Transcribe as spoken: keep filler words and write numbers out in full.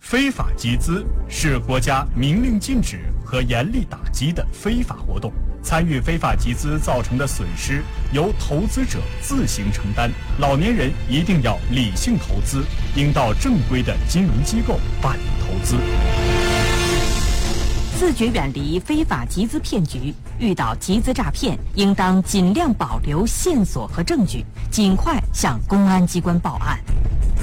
非法集资是国家明令禁止和严厉打击的非法活动，参与非法集资造成的损失由投资者自行承担。老年人一定要理性投资，应到正规的金融机构办理投资。 自觉远离非法集资骗局，遇到集资诈骗，应当尽量保留线索和证据，尽快向公安机关报案。